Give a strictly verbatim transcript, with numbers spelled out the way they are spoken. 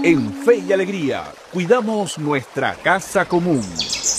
En Fe y Alegría, cuidamos nuestra casa común.